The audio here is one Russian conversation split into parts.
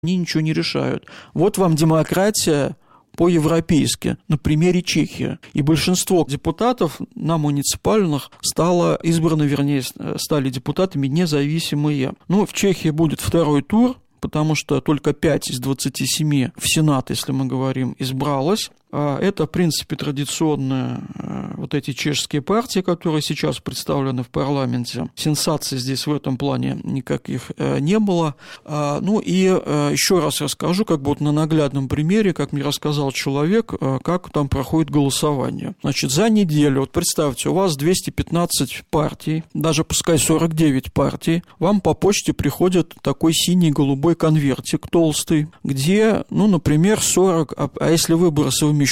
они ничего не решают. Вот вам демократия по-европейски, на примере Чехии. И большинство депутатов на муниципальных стали депутатами независимые. В Чехии будет второй тур, потому что только 5 из 27 в Сенат, если мы говорим, избралось. Это, в принципе, традиционные вот эти чешские партии, которые сейчас представлены в парламенте. Сенсаций здесь в этом плане никаких не было. Еще раз расскажу, на наглядном примере, как мне рассказал человек, как там проходит голосование. За неделю, представьте, у вас 215 партий, даже пускай 49 партий, вам по почте приходит такой синий-голубой конвертик толстый, где, например, 40, а если выборы совмещенные,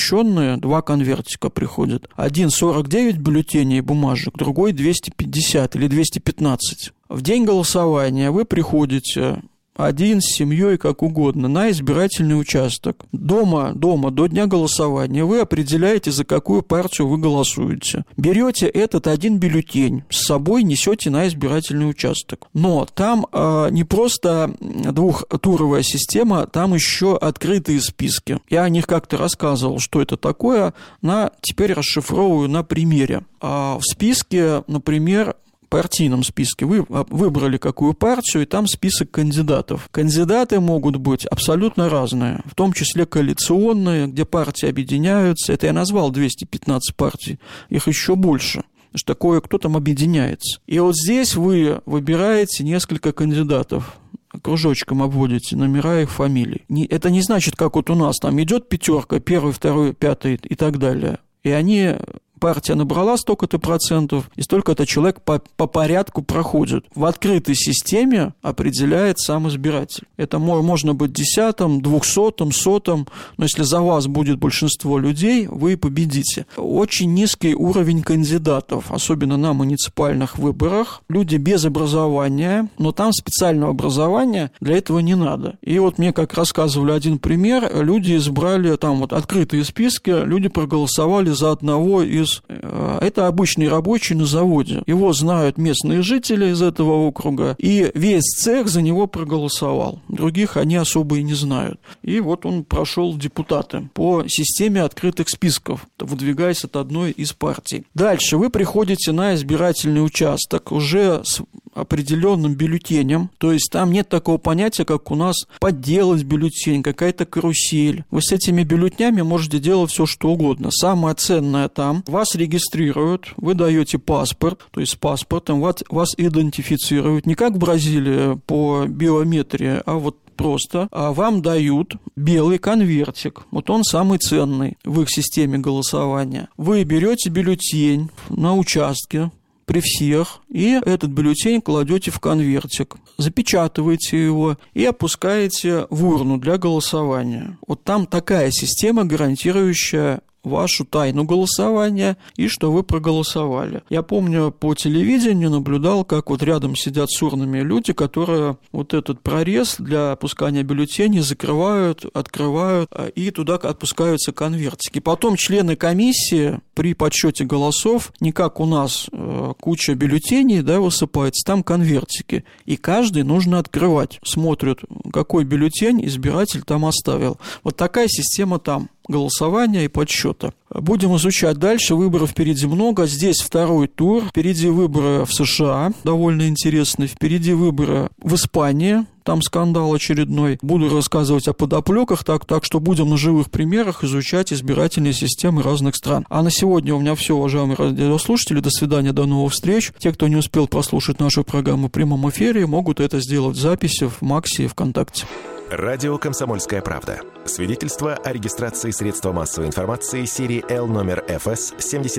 2 конвертика приходят. Один 49 бюллетеней бумажек, другой 250 или 215. В день голосования вы приходите один с семьей, как угодно, на избирательный участок. Дома до дня голосования вы определяете, за какую партию вы голосуете. Берете этот один бюллетень, с собой несете на избирательный участок. Но там не просто двухтуровая система, там еще открытые списки. Я о них как-то рассказывал, что это такое, теперь расшифровываю на примере. В списке, например, партийном списке вы выбрали какую партию, и там список кандидатов. Кандидаты могут быть абсолютно разные, в том числе коалиционные, где партии объединяются. Это я назвал 215 партий, их еще больше, что кое-кто там объединяется. И вот здесь вы выбираете несколько кандидатов, кружочком обводите номера их фамилий. Это не значит, как вот у нас, там идет пятерка, 1, 2, 5 и так далее. И партия набрала столько-то процентов, и столько-то человек по порядку проходит. В открытой системе определяет сам избиратель. Это можно быть 10-м, 200-м, 100-м, но если за вас будет большинство людей, вы победите. Очень низкий уровень кандидатов, особенно на муниципальных выборах. Люди без образования, но там специального образования для этого не надо. И вот мне, как рассказывали один пример, люди избрали, там вот открытые списки, люди проголосовали за одного из... Это обычный рабочий на заводе. Его знают местные жители из этого округа, и весь цех за него проголосовал. Других они особо и не знают. И вот он прошел депутаты по системе открытых списков, выдвигаясь от одной из партий. Дальше вы приходите на избирательный участок уже с определенным бюллетенем, то есть там нет такого понятия, как у нас подделать бюллетень, какая-то карусель. Вы с этими бюллетенями можете делать все, что угодно. Самое ценное там, вас регистрируют, вы даете паспорт, то есть с паспортом вас идентифицируют, не как в Бразилии по биометрии, а вот просто, вам дают белый конвертик. Вот он самый ценный в их системе голосования. Вы берете бюллетень на участке, при всех, и этот бюллетень кладете в конвертик, запечатываете его и опускаете в урну для голосования. Вот там такая система, гарантирующая вашу тайну голосования и что вы проголосовали. Я помню, по телевидению наблюдал, как вот рядом сидят с урнами люди, которые вот этот прорез для опускания бюллетеней закрывают, открывают, и туда отпускаются конвертики. Потом члены комиссии при подсчете голосов, не как у нас куча бюллетеней, высыпается, там конвертики, и каждый нужно открывать. Смотрят, какой бюллетень избиратель там оставил. Вот такая система там голосования и подсчета. Будем изучать дальше. Выборов впереди много. Здесь второй тур. Впереди выборы в США, довольно интересные. Впереди выборы в Испании. Там скандал очередной. Буду рассказывать о подоплеках, так что будем на живых примерах изучать избирательные системы разных стран. А на сегодня у меня все, уважаемые радиослушатели. До свидания, до новых встреч. Те, кто не успел прослушать нашу программу в прямом эфире, могут это сделать в записи в Максе и ВКонтакте. Радио «Комсомольская правда». Свидетельство о регистрации средства массовой информации серии L номер ФС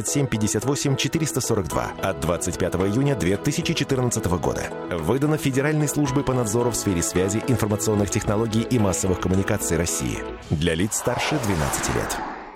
7758-442 от 25 июня 2014 года. Выдано Федеральной службой по надзору в сфере связи, информационных технологий и массовых коммуникаций России. Для лиц старше 12 лет.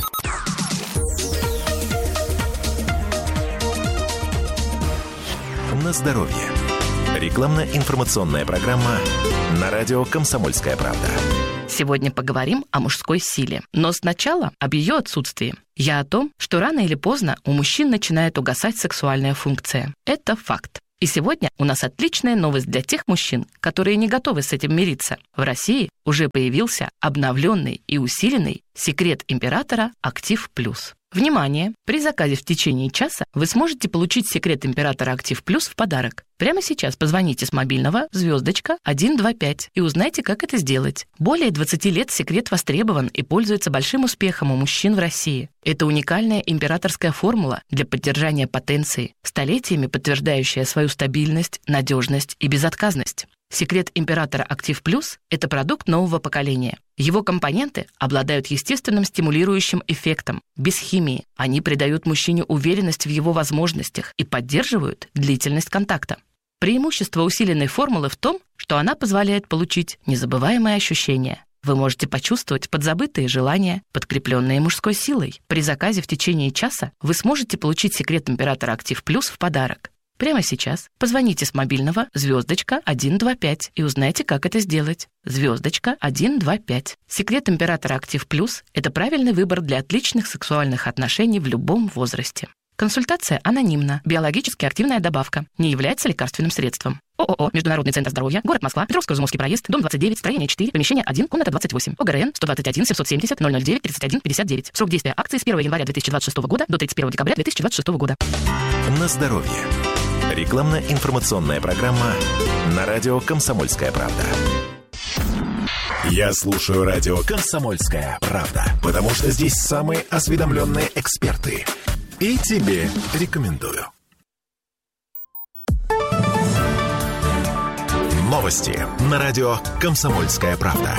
На здоровье. Рекламно-информационная программа на радио «Комсомольская правда». Сегодня поговорим о мужской силе, но сначала об ее отсутствии. Я о том, что рано или поздно у мужчин начинает угасать сексуальная функция. Это факт. И сегодня у нас отличная новость для тех мужчин, которые не готовы с этим мириться. В России уже появился обновленный и усиленный секрет императора Актив Плюс. Внимание! При заказе в течение часа вы сможете получить секрет императора Актив Плюс в подарок. Прямо сейчас позвоните с мобильного *125 и узнайте, как это сделать. Более 20 лет секрет востребован и пользуется большим успехом у мужчин в России. Это уникальная императорская формула для поддержания потенции, столетиями подтверждающая свою стабильность, надежность и безотказность. Секрет императора Актив Плюс – это продукт нового поколения. Его компоненты обладают естественным стимулирующим эффектом, без химии. Они придают мужчине уверенность в его возможностях и поддерживают длительность контакта. Преимущество усиленной формулы в том, что она позволяет получить незабываемые ощущения. Вы можете почувствовать подзабытые желания, подкрепленные мужской силой. При заказе в течение часа вы сможете получить секрет императора Актив Плюс в подарок. Прямо сейчас позвоните с мобильного *125 и узнайте, как это сделать. *125. Секрет императора Актив Плюс – это правильный выбор для отличных сексуальных отношений в любом возрасте. Консультация анонимна. Биологически активная добавка. Не является лекарственным средством. ООО «Международный центр здоровья», город Москва, Петровско-Изумовский проезд, дом 29, строение 4, помещение 1, комната 28. ОГРН 121 770 009 31 59. Срок действия акции с 1 января 2026 года до 31 декабря 2026 года. На здоровье. Рекламно-информационная программа на радио «Комсомольская правда». Я слушаю радио «Комсомольская правда», потому что здесь самые осведомленные эксперты. И тебе рекомендую. Новости на радио «Комсомольская правда».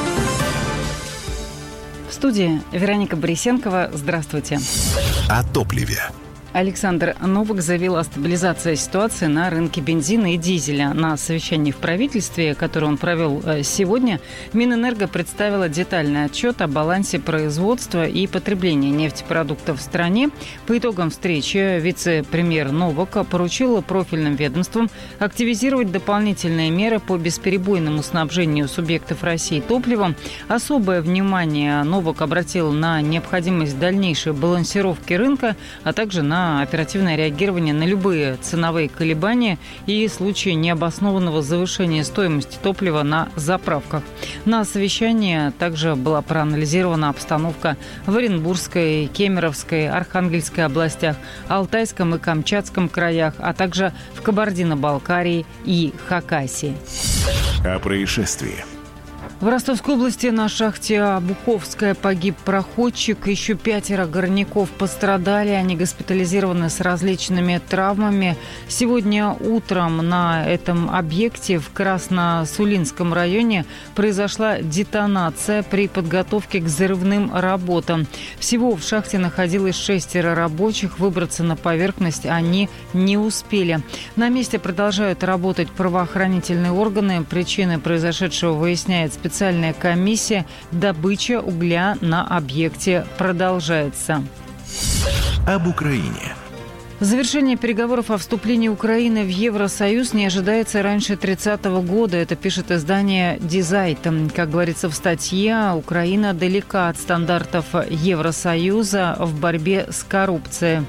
В студии Вероника Борисенкова. Здравствуйте. О топливе. Александр Новак заявил о стабилизации ситуации на рынке бензина и дизеля. На совещании в правительстве, которое он провел сегодня, Минэнерго представила детальный отчет о балансе производства и потребления нефтепродуктов в стране. По итогам встречи вице-премьер Новак поручил профильным ведомствам активизировать дополнительные меры по бесперебойному снабжению субъектов России топливом. Особое внимание Новак обратил на необходимость дальнейшей балансировки рынка, а также на оперативное реагирование на любые ценовые колебания и случаи необоснованного завышения стоимости топлива на заправках. На совещании также была проанализирована обстановка в Оренбургской, Кемеровской, Архангельской областях, Алтайском и Камчатском краях, а также в Кабардино-Балкарии и Хакасии. О происшествии. В Ростовской области на шахте Обуховская погиб проходчик. Еще 5 горняков пострадали. Они госпитализированы с различными травмами. Сегодня утром на этом объекте в Красносулинском районе произошла детонация при подготовке к взрывным работам. Всего в шахте находилось 6 рабочих. Выбраться на поверхность они не успели. На месте продолжают работать правоохранительные органы. Причины произошедшего выясняет специальная комиссия. Добыча угля на объекте продолжается. Об Украине. Завершение переговоров о вступлении Украины в Евросоюз не ожидается раньше 30-го года. Это пишет издание «Дизайт». Как говорится в статье, Украина далека от стандартов Евросоюза в борьбе с коррупцией.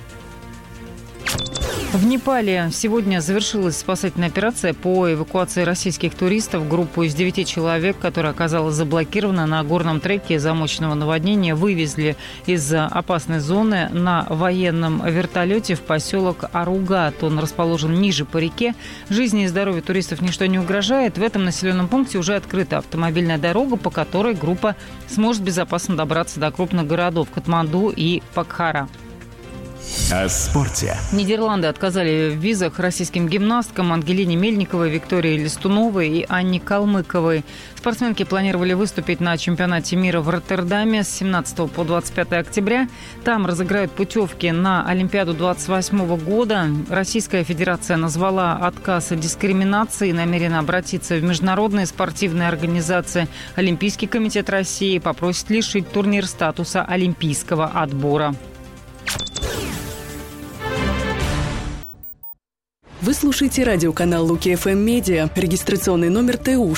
В Непале сегодня завершилась спасательная операция по эвакуации российских туристов. Группу из 9 человек, которая оказалась заблокирована на горном треке из-за мощного наводнения, вывезли из опасной зоны на военном вертолете в поселок Аругат. Он расположен ниже по реке. Жизни и здоровью туристов ничто не угрожает. В этом населенном пункте уже открыта автомобильная дорога, по которой группа сможет безопасно добраться до крупных городов Катманду и Покхара. О спорте. Нидерланды отказали в визах российским гимнасткам Ангелине Мельниковой, Виктории Листуновой и Анне Калмыковой. Спортсменки планировали выступить на чемпионате мира в Роттердаме с 17 по 25 октября. Там разыграют путевки на Олимпиаду 28 года. Российская Федерация назвала отказ дискриминацией и намерена обратиться в международные спортивные организации. Олимпийский комитет России попросит лишить турнир статуса олимпийского отбора. Вы Вы слушаете радиоканал Луки ФМ Медиа. Регистрационный номер ТУ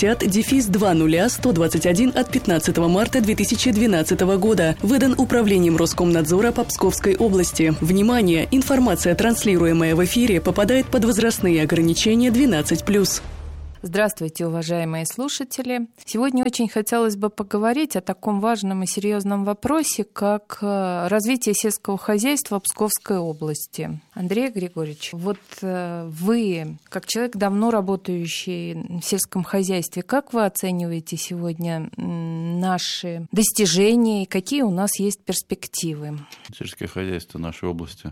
60-200121 от 15 марта 2012 года. Выдан Управлением Роскомнадзора по Псковской области. Внимание! Информация, транслируемая в эфире, попадает под возрастные ограничения 12+. Здравствуйте, уважаемые слушатели! Сегодня очень хотелось бы поговорить о таком важном и серьезном вопросе, как развитие сельского хозяйства в Псковской области. Андрей Григорьевич, вот вы, как человек, давно работающий в сельском хозяйстве, как вы оцениваете сегодня наши достижения и какие у нас есть перспективы? Сельское хозяйство нашей области,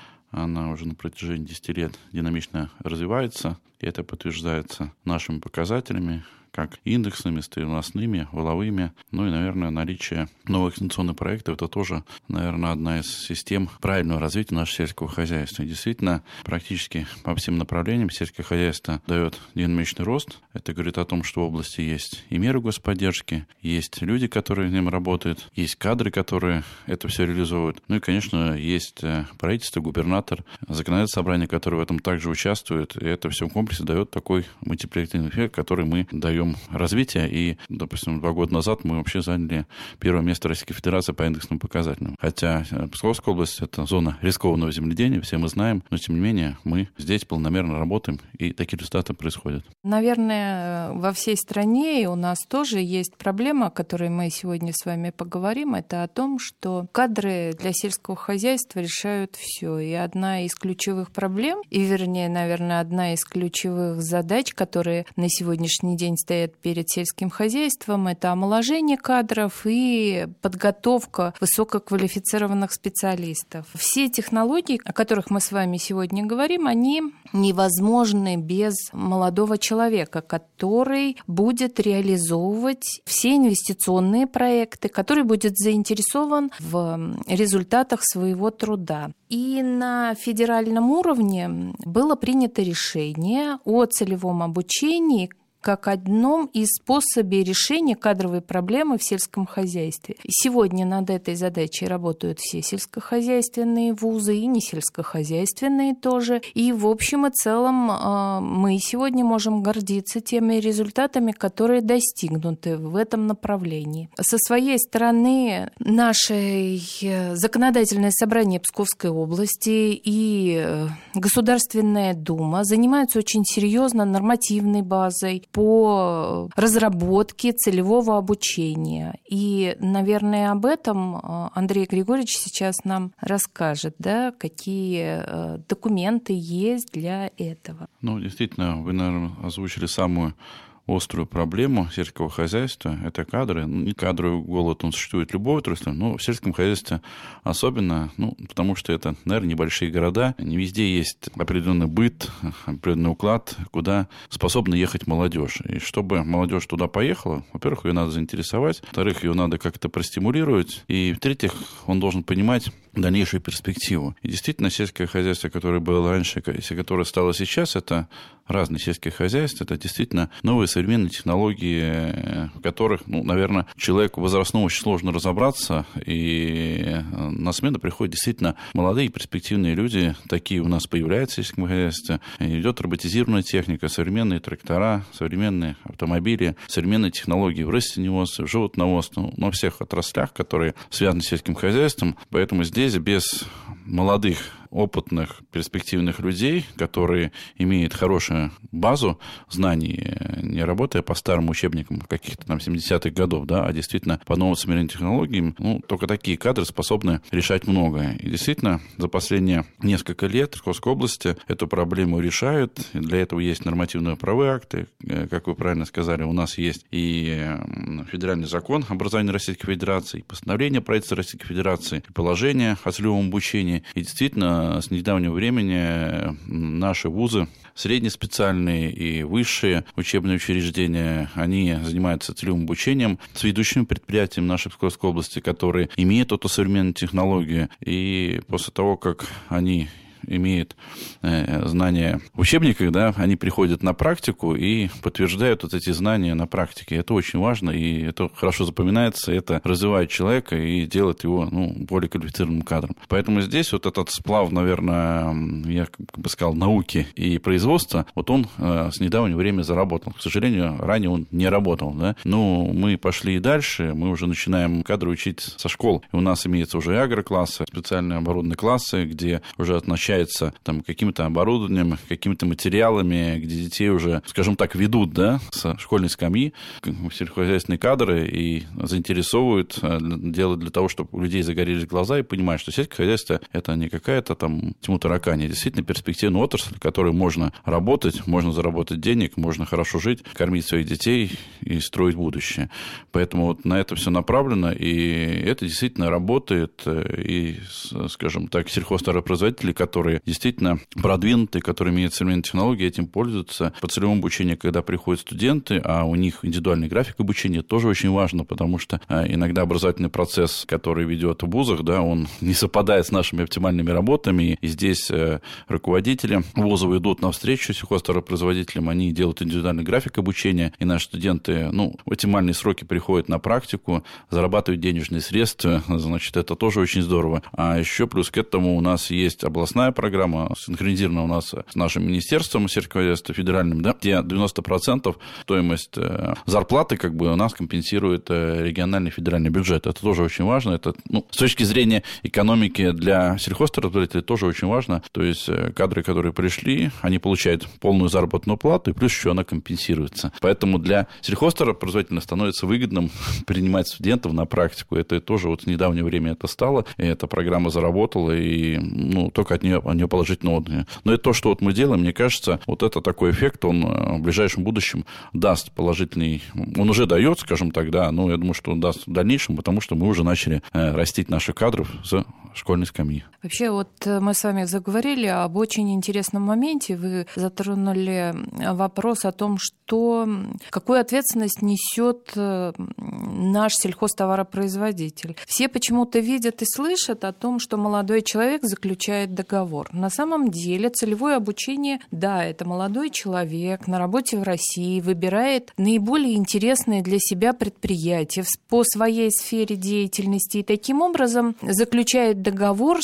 она уже на протяжении 10 лет динамично развивается, и это подтверждается нашими показателями, как индексными, стоимостными, валовыми. Ну и, наверное, наличие новых инновационных проектов – это тоже, наверное, одна из систем правильного развития нашего сельского хозяйства. И действительно, практически по всем направлениям сельское хозяйство дает динамичный рост. Это говорит о том, что в области есть и меры господдержки, есть люди, которые в нем работают, есть кадры, которые это все реализуют. Ну и, конечно, есть правительство, губернатор, законодательное собрание, которое в этом также участвует. И это все в комплексе дает такой мультипликативный эффект, который мы даем развития, и, допустим, 2 года назад мы вообще заняли первое место Российской Федерации по индексным показателям. Хотя Псковская область – это зона рискованного земледения, все мы знаем, но, тем не менее, мы здесь полномерно работаем, и такие результаты происходят. Наверное, во всей стране и у нас тоже есть проблема, о которой мы сегодня с вами поговорим, это о том, что кадры для сельского хозяйства решают все. И одна из ключевых проблем, и, вернее, наверное, одна из ключевых задач, которые на сегодняшний день стоят перед сельским хозяйством, это омоложение кадров и подготовка высококвалифицированных специалистов. Все технологии, о которых мы с вами сегодня говорим, они невозможны без молодого человека, который будет реализовывать все инвестиционные проекты, который будет заинтересован в результатах своего труда. И на федеральном уровне было принято решение о целевом обучении как одном из способов решения кадровой проблемы в сельском хозяйстве. Сегодня над этой задачей работают все сельскохозяйственные вузы и несельскохозяйственные тоже. И в общем и целом мы сегодня можем гордиться теми результатами, которые достигнуты в этом направлении. Со своей стороны, наше законодательное собрание Псковской области и Государственная Дума занимаются очень серьезно нормативной базой по разработке целевого обучения. И, наверное, об этом Андрей Григорьевич сейчас нам расскажет, да, какие документы есть для этого. Ну, действительно, вы, наверное, озвучили самую острую проблему сельского хозяйства – это кадры. Не кадровый голод, он существует в любой отрасли, но в сельском хозяйстве особенно, потому что это, наверное, небольшие города, не везде есть определенный быт, определенный уклад, куда способна ехать молодежь. И чтобы молодежь туда поехала, во-первых, ее надо заинтересовать, во-вторых, ее надо как-то простимулировать, и в-третьих, он должен понимать дальнейшую перспективу. И действительно, сельское хозяйство, которое было раньше, и которое стало сейчас, это разные сельские хозяйства, это действительно новые современные технологии, в которых, наверное, человеку возрастному очень сложно разобраться, и на смену приходят действительно молодые перспективные люди, такие у нас появляются в сельском хозяйстве. Идет роботизированная техника, современные трактора, современные автомобили, современные технологии в растениеводстве, в животноводстве, на всех отраслях, которые связаны с сельским хозяйством. Поэтому здесь без молодых, опытных, перспективных людей, которые имеют хорошую базу знаний, не работая по старым учебникам каких-то там 70-х годов, да, а действительно по новым современным технологиям, только такие кадры способны решать многое. И действительно, за последние несколько лет в Псковской области эту проблему решают. И для этого есть нормативно-правовые акты, как вы правильно сказали, у нас есть и федеральный закон об образовании Российской Федерации, и постановление правительства Российской Федерации, и положение о целевом обучении. И действительно, с недавнего времени наши вузы, среднеспециальные и высшие учебные учреждения, они занимаются целевым обучением с ведущими предприятиями нашей Псковской области, которые имеют эту современную технологию. И после того, как они имеет знания в учебниках, да, они приходят на практику и подтверждают вот эти знания на практике. Это очень важно, и это хорошо запоминается, это развивает человека и делает его более квалифицированным кадром. Поэтому здесь вот этот сплав, наверное, я бы сказал, науки и производства, вот он с недавнего времени заработал. К сожалению, ранее он не работал. Да? Но мы пошли и дальше, мы уже начинаем кадры учить со школ. И у нас имеется уже и агроклассы, специальные оборудованные классы, где уже оснащается там каким-то оборудованием, какими-то материалами, где детей уже, скажем так, ведут, да, с школьной скамьи в сельскохозяйственные кадры и заинтересовывают, делают для того, чтобы у людей загорелись глаза и понимают, что сельское хозяйство – это не какая-то там тьму таракани, а действительно перспективная отрасль, в которой можно работать, можно заработать денег, можно хорошо жить, кормить своих детей и строить будущее. Поэтому вот на это все направлено, и это действительно работает. И, скажем так, сельхозтоваропроизводители, которые действительно продвинутые, которые имеют современные технологии, этим пользуются. По целевому обучению, когда приходят студенты, а у них индивидуальный график обучения, тоже очень важно, потому что иногда образовательный процесс, который ведет в вузах, да, он не совпадает с нашими оптимальными работами, и здесь руководители вузов идут навстречу сельхозтоваропроизводителям, они делают индивидуальный график обучения, и наши студенты, в оптимальные сроки приходят на практику, зарабатывают денежные средства, значит, это тоже очень здорово. А еще плюс к этому у нас есть областная программа, синхронизирована у нас с нашим министерством сельского хозяйства федеральным, да, где 90% стоимость зарплаты у нас компенсирует региональный федеральный бюджет. Это тоже очень важно. Это, с точки зрения экономики для сельхозтоваропроизводителей тоже очень важно. То есть кадры, которые пришли, они получают полную заработную плату, и плюс еще она компенсируется. Поэтому для сельхозтоваропроизводителя становится выгодным принимать студентов на практику. Это тоже вот в недавнее время это стало, и эта программа заработала, и только от нее положительно отзывы. Но это то, что вот мы делаем, мне кажется, вот это такой эффект, он в ближайшем будущем даст положительный, он уже дает, скажем так, да, но я думаю, что он даст в дальнейшем, потому что мы уже начали растить наших кадров с школьной скамьи. Вообще, вот мы с вами заговорили об очень интересном моменте. Вы затронули вопрос о том, какую ответственность несет наш сельхозтоваропроизводитель. Все почему-то видят и слышат о том, что молодой человек заключает договор. На самом деле целевое обучение, да, это молодой человек на работе в России, выбирает наиболее интересные для себя предприятия по своей сфере деятельности и таким образом заключает договор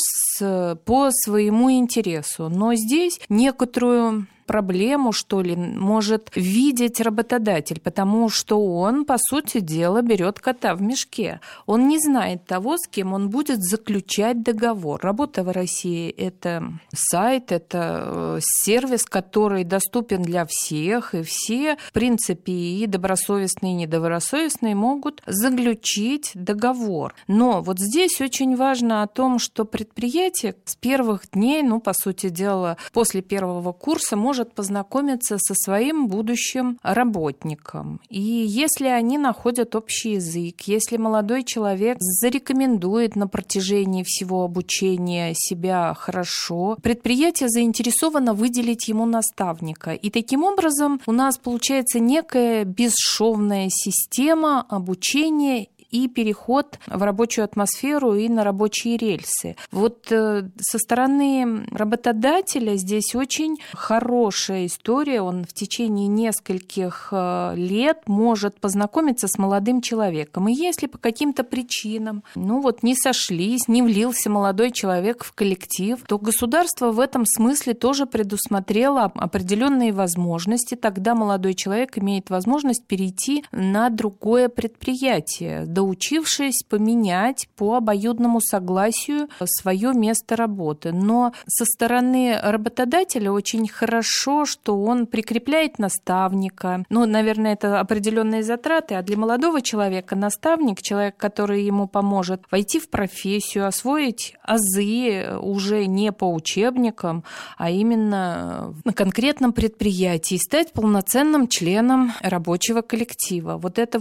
по своему интересу. Но здесь некоторую проблему, что ли, может видеть работодатель, потому что он, по сути дела, берет кота в мешке. Он не знает того, с кем он будет заключать договор. Работа в России – это сайт, это сервис, который доступен для всех, и все, в принципе, и добросовестные, и недобросовестные могут заключить договор. Но вот здесь очень важно о том, что предприятие с первых дней, по сути дела, после первого курса может познакомиться со своим будущим работником. И если они находят общий язык, если молодой человек зарекомендует на протяжении всего обучения себя хорошо, предприятие заинтересовано выделить ему наставника. И таким образом у нас получается некая бесшовная система обучения и переход в рабочую атмосферу и на рабочие рельсы. Вот со стороны работодателя здесь очень хорошая история. Он в течение нескольких лет может познакомиться с молодым человеком. И если по каким-то причинам, не сошлись, не влился молодой человек в коллектив, то государство в этом смысле тоже предусмотрело определенные возможности. Тогда молодой человек имеет возможность перейти на другое предприятие, доучившись поменять по обоюдному согласию свое место работы. Но со стороны работодателя очень хорошо, что он прикрепляет наставника. Наверное, это определенные затраты, а для молодого человека наставник, человек, который ему поможет войти в профессию, освоить азы уже не по учебникам, а именно на конкретном предприятии, стать полноценным членом рабочего коллектива. Вот это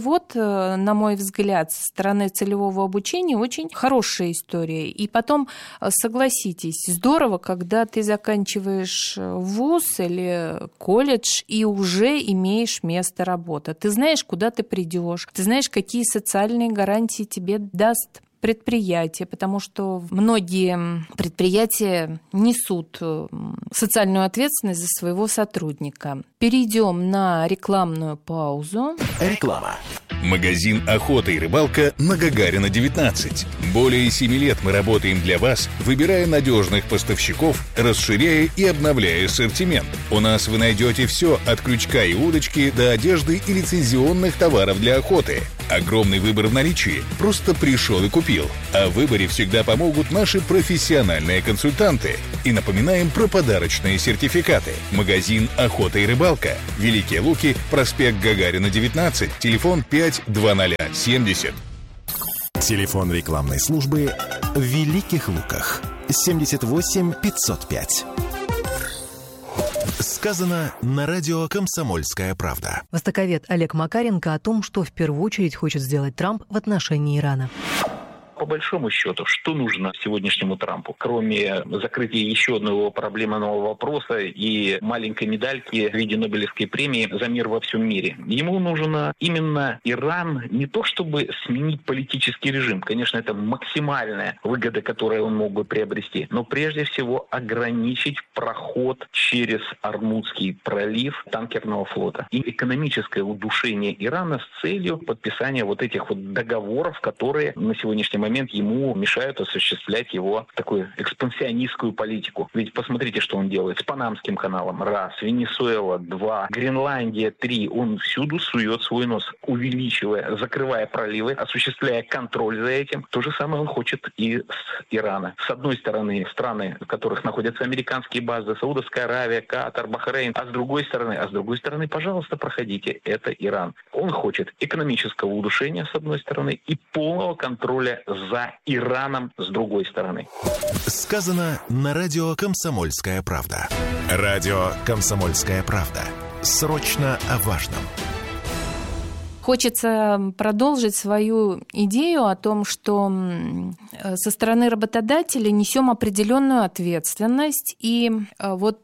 на мой взгляд, со стороны целевого обучения очень хорошая история. И потом, согласитесь, здорово, когда ты заканчиваешь вуз или колледж и уже имеешь место работы. Ты знаешь, куда ты придешь, ты знаешь, какие социальные гарантии тебе даст предприятия, потому что многие предприятия несут социальную ответственность за своего сотрудника. Перейдем на рекламную паузу. Реклама. Магазин «Охота и рыбалка» на Гагарина, 19. Более 7 лет мы работаем для вас, выбирая надежных поставщиков, расширяя и обновляя ассортимент. У нас вы найдете все от крючка и удочки до одежды и лицензионных товаров для охоты. Огромный выбор в наличии. Просто пришел и купил. А в выборе всегда помогут наши профессиональные консультанты. И напоминаем про подарочные сертификаты. Магазин «Охота и рыбалка». Великие Луки, проспект Гагарина, 19. Телефон 52070. Телефон рекламной службы в Великих Луках. 78 505. Сказано на радио «Комсомольская правда». Востоковед Олег Макаренко о том, что в первую очередь хочет сделать Трамп в отношении Ирана. По большому счету, что нужно сегодняшнему Трампу, кроме закрытия еще одного проблемного вопроса и маленькой медальки в виде Нобелевской премии за мир во всем мире? Ему нужно именно Иран не то чтобы сменить политический режим, конечно, это максимальная выгода, которую он мог бы приобрести, но прежде всего ограничить проход через Ормузский пролив танкерного флота и экономическое удушение Ирана с целью подписания вот этих вот договоров, которые на сегодняшний момент ему мешают осуществлять его такую экспансионистскую политику. Ведь посмотрите, что он делает с Панамским каналом. Раз. Венесуэла. Два. Гренландия. Три. Он всюду сует свой нос, увеличивая, закрывая проливы, осуществляя контроль за этим. То же самое он хочет и с Ирана. С одной стороны, страны, в которых находятся американские базы, Саудовская Аравия, Катар, Бахрейн. А с другой стороны, пожалуйста, проходите. Это Иран. Он хочет экономического удушения, с одной стороны, и полного контроля за Ираном с другой стороны. Сказано на радио «Комсомольская правда». Радио «Комсомольская правда». Срочно о важном. Хочется продолжить свою идею о том, что со стороны работодателя несем определенную ответственность. И вот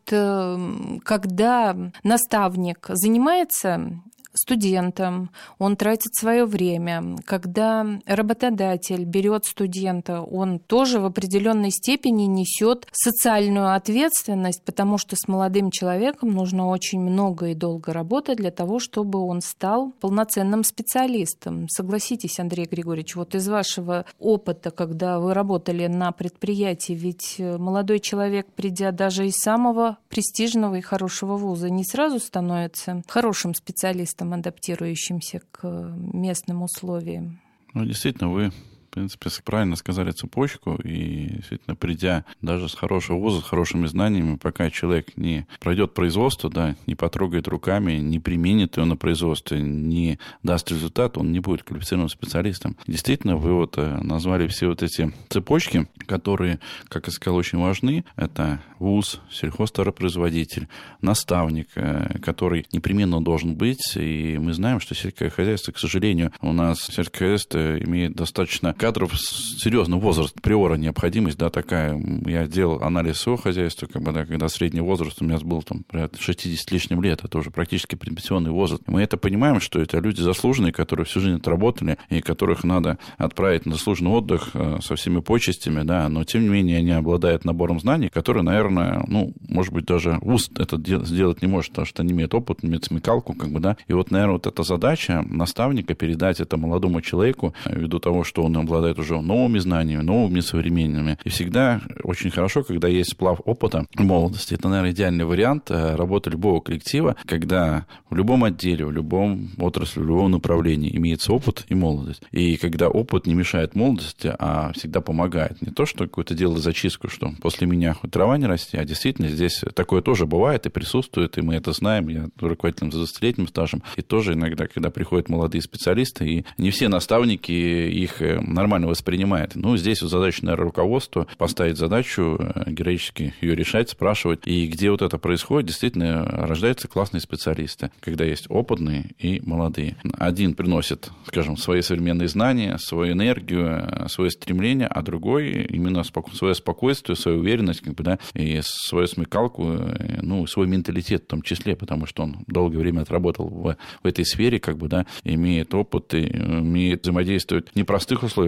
когда наставник занимается студентом, он тратит свое время. Когда работодатель берет студента, он тоже в определенной степени несет социальную ответственность, потому что с молодым человеком нужно очень много и долго работать для того, чтобы он стал полноценным специалистом. Согласитесь, Андрей Григорьевич, вот из вашего опыта, когда вы работали на предприятии, ведь молодой человек, придя даже из самого престижного и хорошего вуза, не сразу становится хорошим специалистом, адаптирующимся к местным условиям. Ну, действительно, вы, в принципе, правильно сказали цепочку, и действительно, придя даже с хорошего вуза, с хорошими знаниями, пока человек не пройдет производство, да, не потрогает руками, не применит его на производстве, не даст результат, он не будет квалифицированным специалистом. Действительно, вы вот назвали все вот эти цепочки, которые, как я сказал, очень важны. Это вуз, сельхозтоваропроизводитель, наставник, который непременно должен быть, и мы знаем, что сельское хозяйство, к сожалению, у нас сельское хозяйство имеет достаточно кадров с серьезным возрастом, априори необходимость, да, такая. Я делал анализ своего хозяйства, как бы, да, когда средний возраст у меня был там 60 с лишним лет, это уже практически предпенсионный возраст. Мы это понимаем, что это люди заслуженные, которые всю жизнь отработали, и которых надо отправить на заслуженный отдых со всеми почестями, да, но тем не менее они обладают набором знаний, которые, наверное, ну, может быть, даже вуз это сделать не может, потому что они имеют опыт, имеют смекалку, как бы, да. И вот, наверное, вот эта задача наставника передать это молодому человеку, ввиду того, что он обладает уже новыми знаниями, новыми современными. И всегда очень хорошо, когда есть сплав опыта и молодости. Это, наверное, идеальный вариант работы любого коллектива, когда в любом отделе, в любом отрасли, в любом направлении имеется опыт и молодость. И когда опыт не мешает молодости, а всегда помогает. Не то, что какое-то дело зачистку, что после меня хоть трава не расти, а действительно здесь такое тоже бывает и присутствует, и мы это знаем. Я руководителем за 20-летним стажем. И тоже иногда, когда приходят молодые специалисты, и не все наставники их нормально воспринимает. Ну, здесь задача, наверное, руководства поставить задачу, героически ее решать, спрашивать. И где вот это происходит, действительно рождаются классные специалисты, когда есть опытные и молодые. Один приносит, скажем, свои современные знания, свою энергию, свое стремление, а другой именно свое спокойствие, свою уверенность, как бы, да, и свою смекалку, ну, свой менталитет в том числе, потому что он долгое время отработал в этой сфере, как бы, да, имеет опыт и умеет взаимодействовать в непростых условиях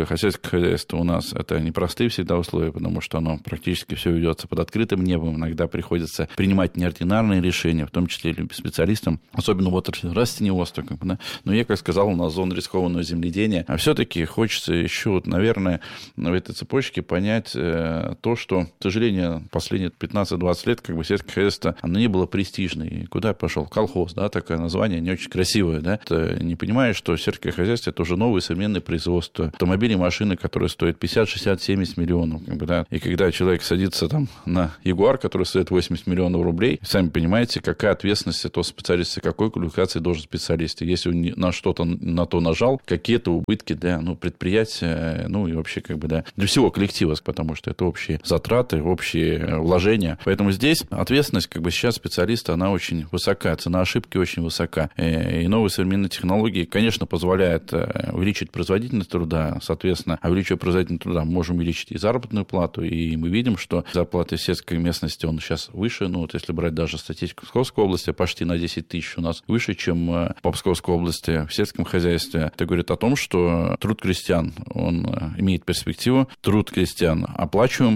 условиях, а сельское хозяйство у нас это непростые всегда условия, потому что оно практически все ведется под открытым небом. Иногда приходится принимать неординарные решения, в том числе специалистам, особенно в отрасли растениеводства. Да? Но я, как сказал, у нас зона рискованного земледения. А все-таки хочется еще, наверное, в этой цепочке понять то, что, к сожалению, последние 15-20 лет сельское хозяйство, оно не было престижное. И куда пошел? Колхоз, да, такое название, не очень красивое, да. Ты не понимаешь, что сельское хозяйство это уже новое современное производство. Автомобили, машины, которые стоят 50, 60, 70 миллионов, да. И когда человек садится там на Ягуар, который стоит 80 миллионов рублей, сами понимаете, какая ответственность этого специалиста, какой квалификации должен специалист. Если он на что-то на то нажал, какие-то убытки для предприятия, и вообще для всего коллектива, потому что это общие затраты, общие вложения. Поэтому здесь ответственность сейчас специалиста, она очень высока, цена ошибки очень высока. И новые современные технологии, конечно, позволяют увеличить производительность труда, соответственно, увеличивая производительность труда, мы можем увеличить и заработную плату, и мы видим, что зарплаты в сельской местности, он сейчас выше, если брать даже статистику Псковской области, почти на 10 тысяч у нас выше, чем по Псковской области в сельском хозяйстве. Это говорит о том, что труд крестьян, он имеет перспективу, труд крестьян оплачиваем,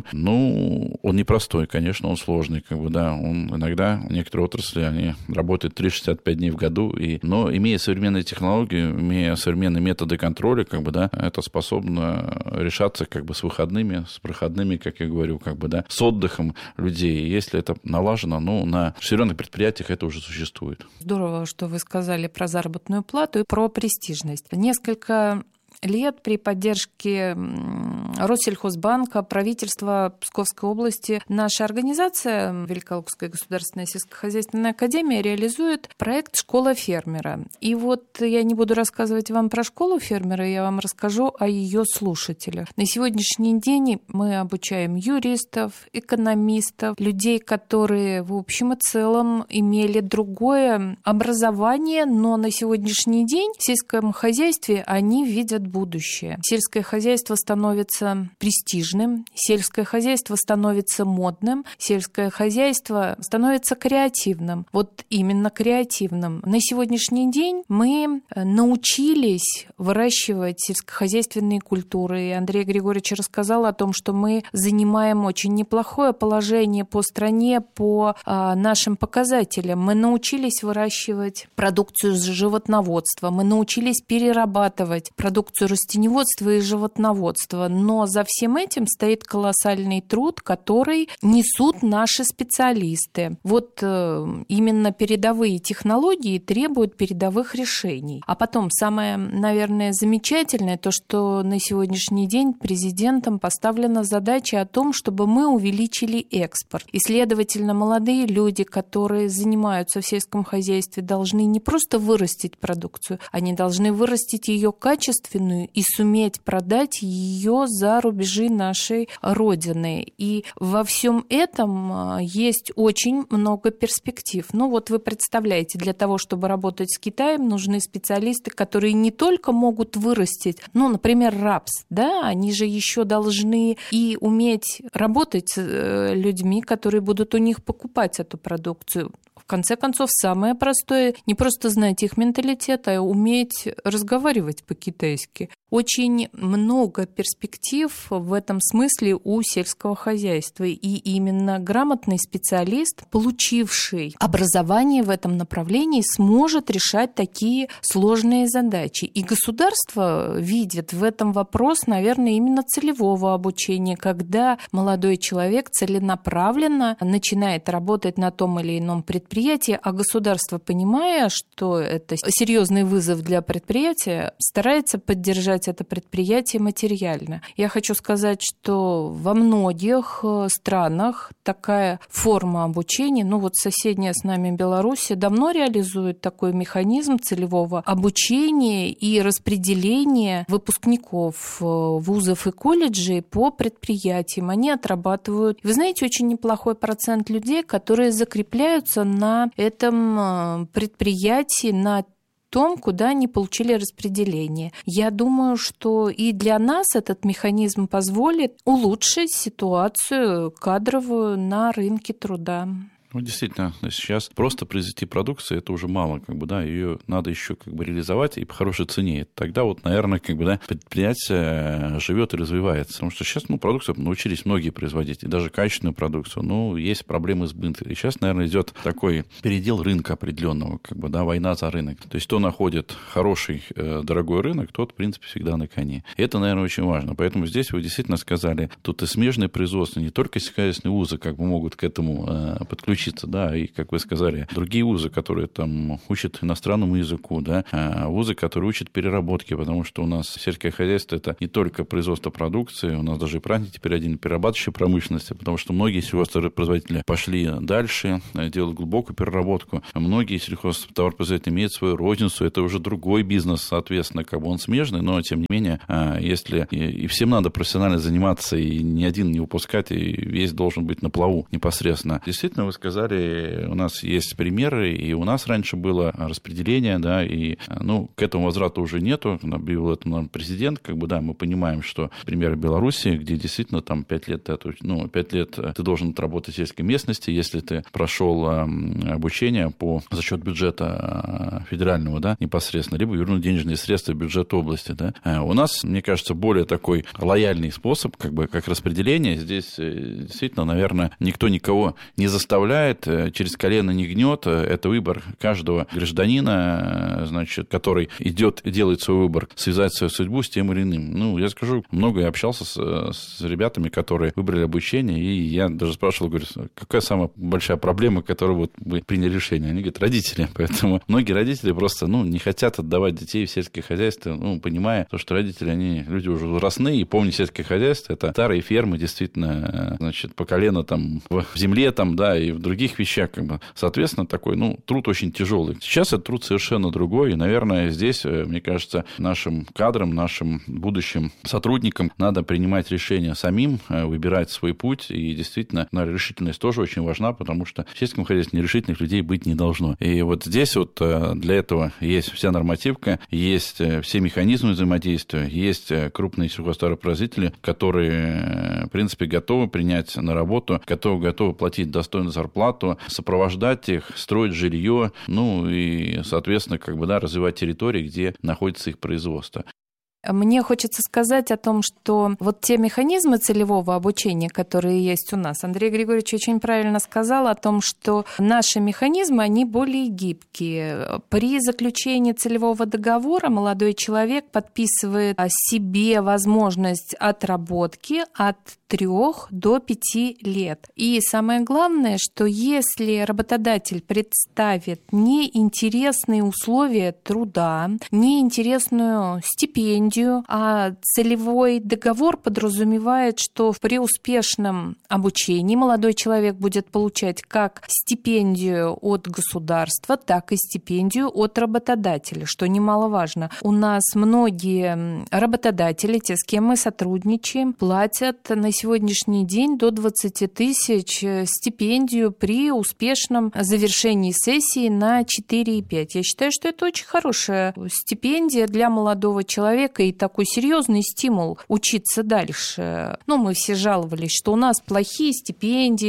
он непростой, конечно, он сложный, он иногда, некоторые отрасли, они работают 365 дней в году, но имея современные технологии, имея современные методы контроля, это способно решаться с выходными, с проходными, как я говорю, с отдыхом людей. И если это налажено, на определенных предприятиях это уже существует. Здорово, что вы сказали про заработную плату и про престижность. Несколько лет при поддержке Россельхозбанка, правительства Псковской области, наша организация, Великолукская государственная сельскохозяйственная академия, реализует проект «Школа фермера». И я не буду рассказывать вам про школу фермера, я вам расскажу о ее слушателях. На сегодняшний день мы обучаем юристов, экономистов, людей, которые в общем и целом имели другое образование, но на сегодняшний день в сельском хозяйстве они видят будущее. Сельское хозяйство становится престижным, сельское хозяйство становится модным, сельское хозяйство становится креативным. Именно креативным. На сегодняшний день мы научились выращивать сельскохозяйственные культуры. И Андрей Григорьевич рассказал о том, что мы занимаем очень неплохое положение по стране, по нашим показателям. Мы научились выращивать продукцию животноводства, мы научились перерабатывать продукцию растениеводства и животноводства. Но за всем этим стоит колоссальный труд, который несут наши специалисты. Именно передовые технологии требуют передовых решений. А потом самое, наверное, замечательное, то, что на сегодняшний день президентом поставлена задача о том, чтобы мы увеличили экспорт. И, следовательно, молодые люди, которые занимаются в сельском хозяйстве, должны не просто вырастить продукцию, они должны вырастить ее качественную и суметь продать ее за рубежи нашей Родины. И во всем этом есть очень много перспектив. Вы представляете, для того, чтобы работать с Китаем, нужны специалисты, которые не только могут вырастить, например, рапс, они же еще должны и уметь работать с людьми, которые будут у них покупать эту продукцию. В конце концов, самое простое – не просто знать их менталитет, а уметь разговаривать по-китайски. Очень много перспектив в этом смысле у сельского хозяйства. И именно грамотный специалист, получивший образование в этом направлении, сможет решать такие сложные задачи. И государство видит в этом вопрос, наверное, именно целевого обучения, когда молодой человек целенаправленно начинает работать на том или ином предприятии, а государство, понимая, что это серьезный вызов для предприятия, старается поддержать это предприятие материально. Я хочу сказать, что во многих странах такая форма обучения, соседняя с нами Беларусь давно реализует такой механизм целевого обучения и распределения выпускников вузов и колледжей по предприятиям. Они отрабатывают. Вы знаете, очень неплохой процент людей, которые закрепляются на этом предприятии, на том, куда они получили распределение. Я думаю, что и для нас этот механизм позволит улучшить ситуацию кадровую на рынке труда. Ну, действительно, сейчас просто произвести продукцию, это уже мало, ее надо еще реализовать и по хорошей цене. Тогда наверное, предприятие живет и развивается. Потому что сейчас, продукцию научились многие производить, и даже качественную продукцию, есть проблемы с бытом. И сейчас, наверное, идет такой передел рынка определенного, война за рынок. То есть, кто находит хороший, дорогой рынок, тот, в принципе, всегда на коне. И это, наверное, очень важно. Поэтому здесь вы действительно сказали, тут и смежное производство, не только сельскохозяйственные вузы могут к этому подключиться, и, как вы сказали, другие вузы, которые учат иностранному языку, вузы, которые учат переработке, потому что у нас сельское хозяйство — это не только производство продукции, у нас даже и праздник теперь один перерабатывающей промышленности, потому что многие сельхозтоваропроизводители пошли дальше, делают глубокую переработку. Многие сельхозтоваропроизводители имеют свою розницу, это уже другой бизнес, соответственно, он смежный, но, тем не менее, если и всем надо профессионально заниматься, и ни один не упускать, и весь должен быть на плаву непосредственно. Действительно, вы сказали, у нас есть примеры, и у нас раньше было распределение, и, к этому возврата уже нету, объявил это нам президент, мы понимаем, что пример Беларуси, где действительно 5 лет, 5 лет ты должен отработать в сельской местности, если ты прошел обучение за счет бюджета федерального, непосредственно, либо вернуть денежные средства в бюджет области, У нас, мне кажется, более такой лояльный способ, как распределение. Здесь действительно, наверное, никто никого не заставляет, через колено не гнет. Это выбор каждого гражданина, который идет и делает свой выбор, связать свою судьбу с тем или иным. Я скажу, много я общался с ребятами, которые выбрали обучение, и я даже спрашивал, говорю, какая самая большая проблема, которую вы приняли решение? Они говорят, родители. Поэтому многие родители просто, не хотят отдавать детей в сельское хозяйство, понимая, что родители, они люди уже возрастные, и помню, сельское хозяйство — это старые фермы, действительно, по колено в земле, и в других вещах, Соответственно, такой, труд очень тяжелый. Сейчас этот труд совершенно другой, и, наверное, здесь, мне кажется, нашим кадрам, нашим будущим сотрудникам надо принимать решения самим, выбирать свой путь, и действительно, решительность тоже очень важна, потому что в сельском хозяйстве нерешительных людей быть не должно. И здесь для этого есть вся нормативка, есть все механизмы взаимодействия, есть крупные сельхозтоваропроизводители, которые, в принципе, готовы принять на работу, готовы платить достойную зарплату, сопровождать их, строить жилье, и, соответственно, развивать территории, где находится их производство. Мне хочется сказать о том, что те механизмы целевого обучения, которые есть у нас, Андрей Григорьевич очень правильно сказал о том, что наши механизмы, они более гибкие. При заключении целевого договора молодой человек подписывает себе возможность отработки от 3 до 5 лет. И самое главное, что если работодатель представит неинтересные условия труда, неинтересную стипендию, а целевой договор подразумевает, что при успешном обучении молодой человек будет получать как стипендию от государства, так и стипендию от работодателя, что немаловажно. У нас многие работодатели, те, с кем мы сотрудничаем, платят на сегодняшний день до 20 тысяч стипендию при успешном завершении сессии на 4,5. Я считаю, что это очень хорошая стипендия для молодого человека и такой серьезный стимул учиться дальше. Мы все жаловались, что у нас плохие стипендии,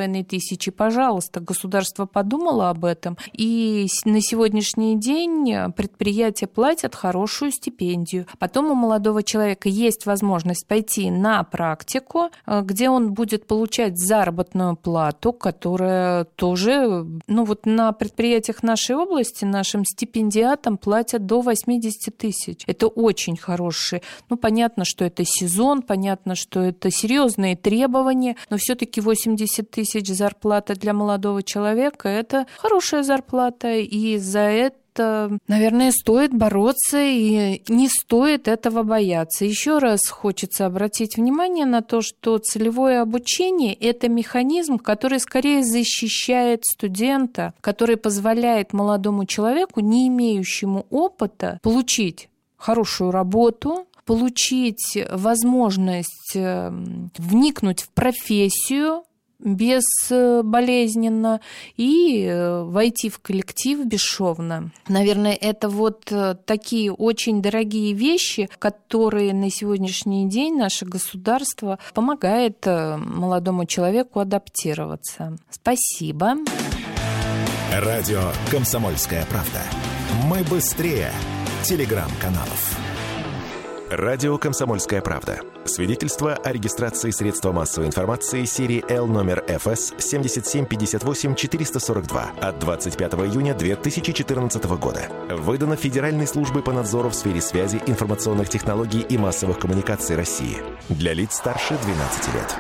2500. Пожалуйста, государство подумало об этом, и на сегодняшний день предприятия платят хорошую стипендию. Потом у молодого человека есть возможность пойти на практику, где он будет получать заработную плату, которая тоже, на предприятиях нашей области нашим стипендиатам платят до 80 тысяч. Это очень хорошие. Понятно, что это сезон, понятно, что это серьезные требования, но все-таки 80 тысяч зарплата для молодого человека – это хорошая зарплата, и за это, наверное, стоит бороться, и не стоит этого бояться. Еще раз хочется обратить внимание на то, что целевое обучение – это механизм, который скорее защищает студента, который позволяет молодому человеку, не имеющему опыта, получить хорошую работу, получить возможность вникнуть в профессию, безболезненно и войти в коллектив бесшовно. Наверное, это вот такие очень дорогие вещи, которые на сегодняшний день наше государство помогает молодому человеку адаптироваться. Спасибо. Радио «Комсомольская правда». Мы быстрее телеграм-каналов. Радио «Комсомольская правда». Свидетельство о регистрации средства массовой информации серии L номер ФС 7758-442 от 25 июня 2014 года. Выдано Федеральной службой по надзору в сфере связи, информационных технологий и массовых коммуникаций России. Для лиц старше 12 лет.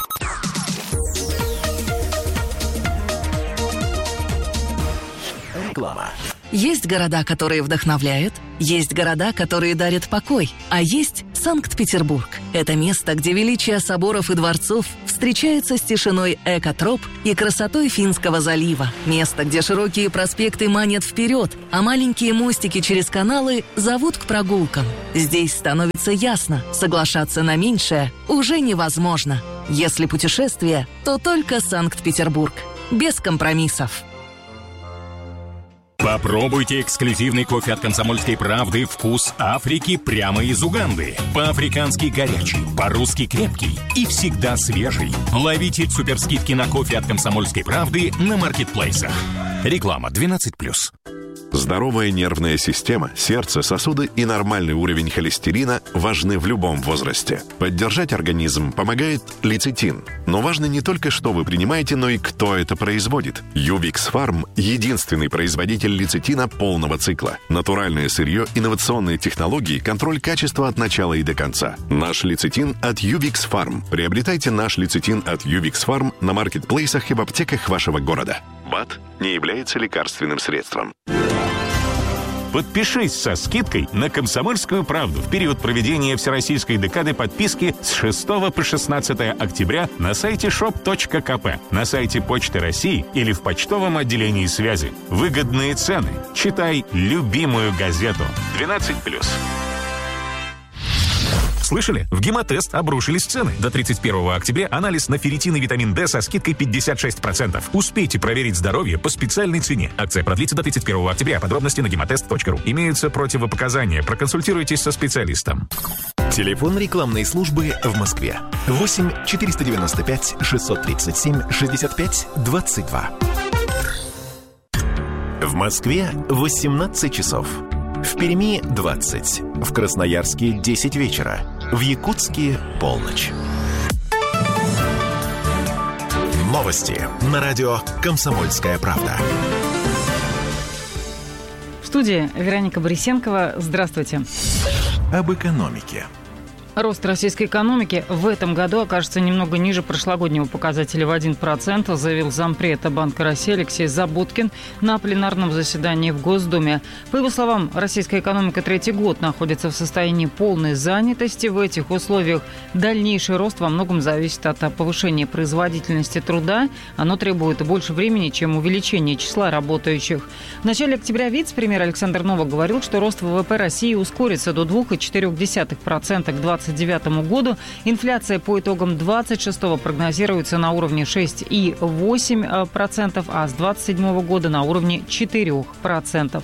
Реклама. Есть города, которые вдохновляют, есть города, которые дарят покой, а есть Санкт-Петербург. Это место, где величие соборов и дворцов встречается с тишиной экотроп и красотой Финского залива. Место, где широкие проспекты манят вперед, а маленькие мостики через каналы зовут к прогулкам. Здесь становится ясно, соглашаться на меньшее уже невозможно. Если путешествие, то только Санкт-Петербург. Без компромиссов. Попробуйте эксклюзивный кофе от «Комсомольской правды» «Вкус Африки» прямо из Уганды. По-африкански горячий, по-русски крепкий и всегда свежий. Ловите суперскидки на кофе от «Комсомольской правды» на маркетплейсах. Реклама 12+. Здоровая нервная система, сердце, сосуды и нормальный уровень холестерина важны в любом возрасте. Поддержать организм помогает лецитин. Но важно не только, что вы принимаете, но и кто это производит. Ювикс Фарм – единственный производитель лецитина полного цикла. Натуральное сырье, инновационные технологии, контроль качества от начала и до конца. Наш лецитин от Ювикс Фарм. Приобретайте наш лецитин от Ювикс Фарм на маркетплейсах и в аптеках вашего города. БАД не является лекарственным средством. Подпишись со скидкой на «Комсомольскую правду» в период проведения Всероссийской декады подписки с 6 по 16 октября на сайте shop.kp, на сайте Почты России или в почтовом отделении связи. Выгодные цены. Читай любимую газету. 12+. Слышали? В Гемотест обрушились цены. До 31 октября анализ на ферритин и витамин D со скидкой 56%. Успейте проверить здоровье по специальной цене. Акция продлится до 31 октября. Подробности на gematest.ru. Имеются противопоказания. Проконсультируйтесь со специалистом. Телефон рекламной службы в Москве. 8 495 637 65 22. В Москве 18 часов. В Перми 20. В Красноярске 10 вечера. В Якутске полночь. Новости на радио «Комсомольская правда». В студии Вероника Борисенкова. Здравствуйте. Об экономике. Рост российской экономики в этом году окажется немного ниже прошлогоднего показателя в 1%, заявил зампреда Банка России Алексей Забудкин на пленарном заседании в Госдуме. По его словам, российская экономика третий год находится в состоянии полной занятости. В этих условиях дальнейший рост во многом зависит от повышения производительности труда. Оно требует больше времени, чем увеличение числа работающих. В начале октября вице-премьер Александр Новак говорил, что рост ВВП России ускорится до 2,4% к 2029 году. Инфляция по итогам 26-го прогнозируется на уровне 6,8%, а с 27 года на уровне 4%.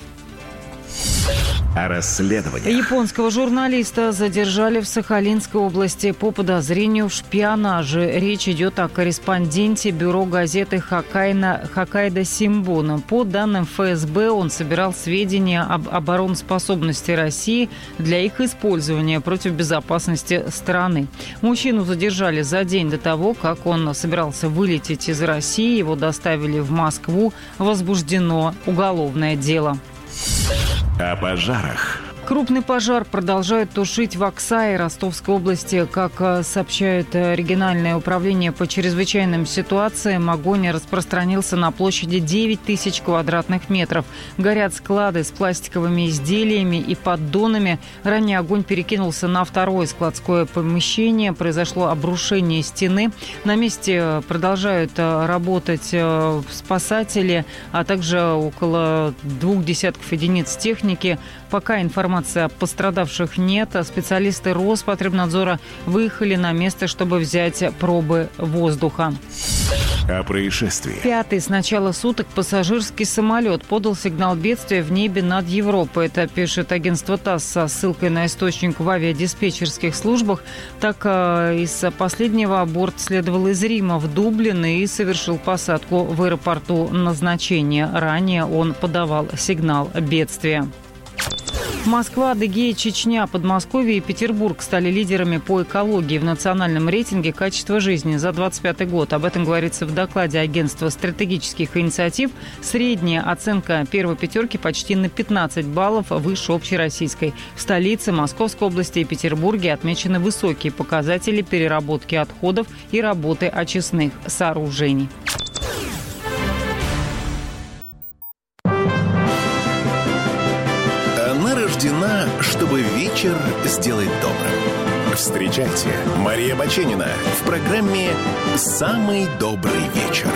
О расследовании. Японского журналиста задержали в Сахалинской области по подозрению в шпионаже. Речь идет о корреспонденте бюро газеты «Хоккайдо Симбун». По данным ФСБ, он собирал сведения об обороноспособности России для их использования против безопасности страны. Мужчину задержали за день до того, как он собирался вылететь из России. Его доставили в Москву. Возбуждено уголовное дело. О пожарах. Крупный пожар продолжают тушить в Аксае Ростовской области. Как сообщает региональное управление по чрезвычайным ситуациям, огонь распространился на площади 9 тысяч квадратных метров. Горят склады с пластиковыми изделиями и поддонами. Ранее огонь перекинулся на второе складское помещение. Произошло обрушение стены. На месте продолжают работать спасатели, а также около 20 единиц техники. Пока информации о пострадавших нет. Специалисты Роспотребнадзора выехали на место, чтобы взять пробы воздуха. о происшествии. 5-й с начала суток пассажирский самолет подал сигнал бедствия в небе над Европой. Это пишет агентство ТАСС со ссылкой на источник в авиадиспетчерских службах. Так, из последнего борт следовал из Рима в Дублин и совершил посадку в аэропорту назначения. Ранее он подавал сигнал бедствия. Москва, Адыгея, Чечня, Подмосковье и Петербург стали лидерами по экологии в национальном рейтинге качества жизни за 2025 год. Об этом говорится в докладе Агентства стратегических инициатив. Средняя оценка первой пятерки почти на 15 баллов выше общероссийской. В столице, Московской области и Петербурге отмечены высокие показатели переработки отходов и работы очистных сооружений. Рождена, чтобы вечер сделать добрым. Встречайте, Мария Баченина в программе «Самый добрый вечер».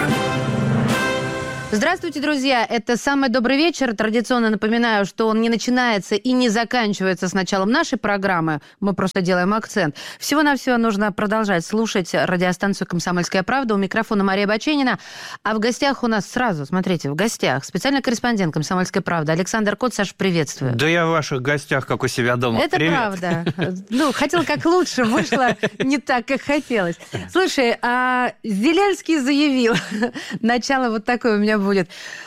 Здравствуйте, друзья! Это «Самый добрый вечер». Традиционно напоминаю, что он не начинается и не заканчивается с началом нашей программы. Мы просто делаем акцент. Всего-навсего нужно продолжать слушать радиостанцию «Комсомольская правда». У микрофона Мария Баченина. А в гостях у нас сразу, смотрите, в гостях специальный корреспондент «Комсомольской правды» Александр Кот. Саша, приветствую. Да я в ваших гостях, как у себя дома. Это привет. Правда. Ну, хотела как лучше, вышло не так, как хотелось. Слушай, Зеленский заявил, начало вот такое у меня будет.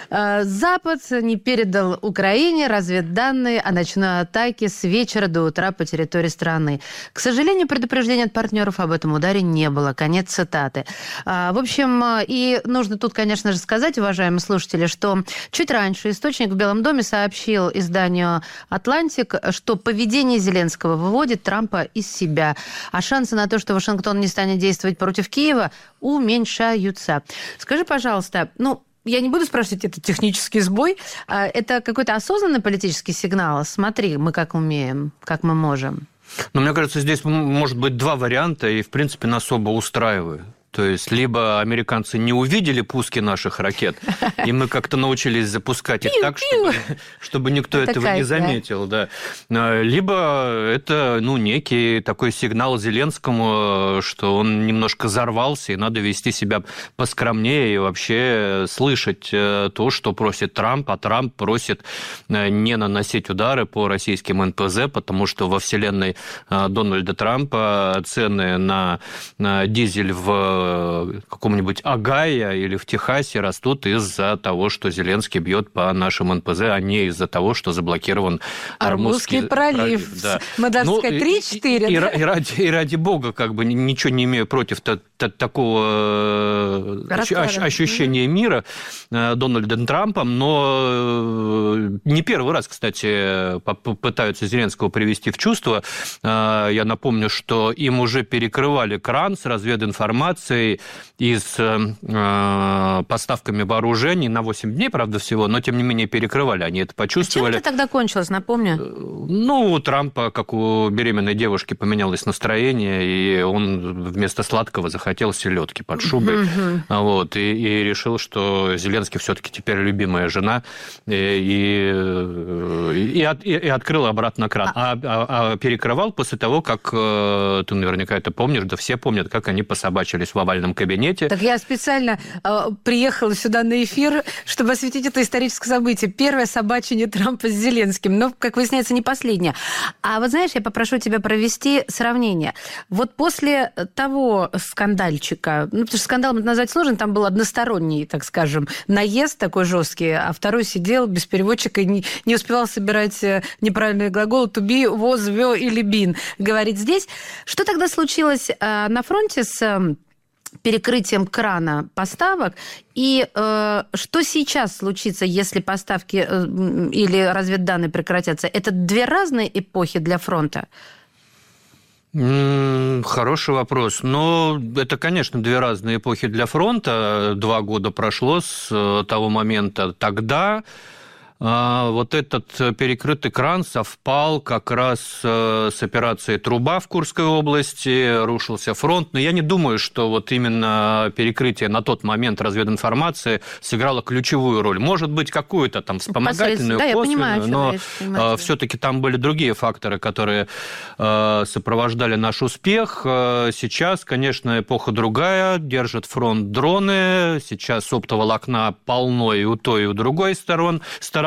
Запад не передал Украине разведданные о ночной атаке с вечера до утра по территории страны. К сожалению, предупреждения от партнеров об этом ударе не было. Конец цитаты. В общем, и нужно тут, конечно же, сказать, уважаемые слушатели, что чуть раньше источник в Белом доме сообщил изданию «Атлантик», что поведение Зеленского выводит Трампа из себя, а шансы на то, что Вашингтон не станет действовать против Киева, уменьшаются. Скажи, пожалуйста, я не буду спрашивать, это технический сбой. Это какой-то осознанный политический сигнал? Смотри, мы как умеем, как мы можем. Мне кажется, здесь может быть два варианта, и, в принципе, нас оба устраивают. То есть, либо американцы не увидели пуски наших ракет, и мы как-то научились запускать их так, чтобы никто этого не заметил. Да. Либо это некий такой сигнал Зеленскому, что он немножко взорвался, и надо вести себя поскромнее и вообще слышать то, что просит Трамп, а Трамп просит не наносить удары по российским НПЗ, потому что во вселенной Дональда Трампа цены на дизель в каком-нибудь Огайо или в Техасе растут из-за того, что Зеленский бьет по нашим НПЗ, а не из-за того, что заблокирован Ормузский пролив. Да. Мы даже сказать 3-4. И ради бога, ничего не имею против такого ощущения мира Дональдом Трампом, но не первый раз, кстати, пытаются Зеленского привести в чувство. Я напомню, что им уже перекрывали кран с развединформацией и с поставками вооружений на 8 дней, правда, всего, но, тем не менее, перекрывали. Они это почувствовали. Чем это тогда кончилось, напомню? У Трампа, как у беременной девушки, поменялось настроение, и он вместо сладкого захотел селедки под шубой. Вот, и решил, что Зеленский все-таки теперь любимая жена, и открыл обратно кран. А перекрывал после того, как, ты наверняка это помнишь, да все помнят, как они пособачились в овальном кабинете. Так я специально приехала сюда на эфир, чтобы осветить это историческое событие. Первое собачение Трампа с Зеленским. Но, как выясняется, не последнее. А вот знаешь, я попрошу тебя провести сравнение. Вот после того скандальчика, потому что скандалом это назвать сложно, там был односторонний, так скажем, наезд такой жесткий, а второй сидел без переводчика и не успевал собирать неправильные глаголы to be, was, were или been говорить здесь. Что тогда случилось на фронте с перекрытием крана поставок, и что сейчас случится, если поставки или разведданные прекратятся? Это две разные эпохи для фронта? Хороший вопрос. Но это, конечно, две разные эпохи для фронта. 2 года прошло с того момента. Тогда вот этот перекрытый кран совпал как раз с операцией «Труба» в Курской области, рушился фронт. Но я не думаю, что вот именно перекрытие на тот момент развединформации сыграло ключевую роль. Может быть, какую-то там вспомогательную, косвенную, но все-таки там были другие факторы, которые сопровождали наш успех. Сейчас, конечно, эпоха другая, держит фронт дроны, сейчас оптоволокна полно и у той, и у другой стороны,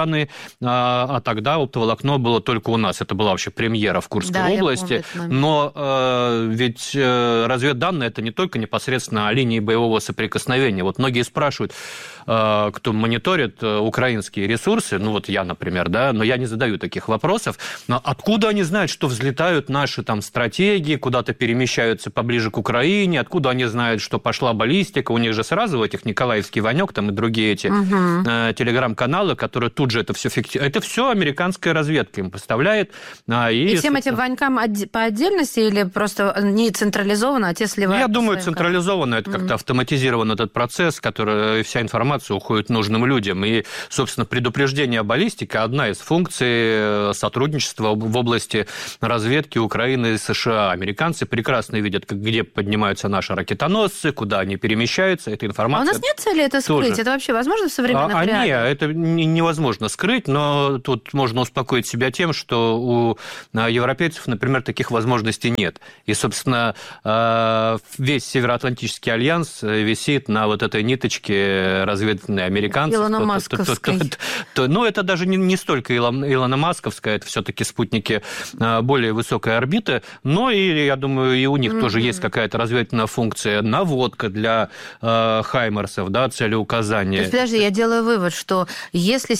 а тогда оптоволокно было только у нас. Это была вообще премьера в Курской области. Но ведь разведданные – это не только непосредственно о линии боевого соприкосновения. Вот многие спрашивают, кто мониторит украинские ресурсы, ну вот я, например, да, но я не задаю таких вопросов, но откуда они знают, что взлетают наши там стратегии, куда-то перемещаются поближе к Украине, откуда они знают, что пошла баллистика, у них же сразу этих Николаевский Ванек там и другие эти телеграм-каналы, которые тут же это все фиктивно. Это все американская разведка им поставляет. И всем этим Ванькам по отдельности или просто не централизованно, а те сливают? Я думаю, централизованно. Это как-то автоматизирован этот процесс, который вся информация уходит нужным людям. И, собственно, предупреждение о баллистике – одна из функций сотрудничества в области разведки Украины и США. Американцы прекрасно видят, где поднимаются наши ракетоносцы, куда они перемещаются. Эта информация... А у нас нет цели это скрыть? Тоже. Это вообще возможно в современных реалиях? Нет, это невозможно скрыть, но тут можно успокоить себя тем, что у европейцев, например, таких возможностей нет. И, собственно, весь Североатлантический альянс висит на вот этой ниточке разведывательной американцев. Илона-масковской. Ну, это даже не столько Илона-масковская, это все-таки спутники более высокой орбиты, но, и, я думаю, и у них тоже есть какая-то разведывательная функция, наводка для хаймерсов, да, целеуказания. То есть, подожди, я делаю вывод, что если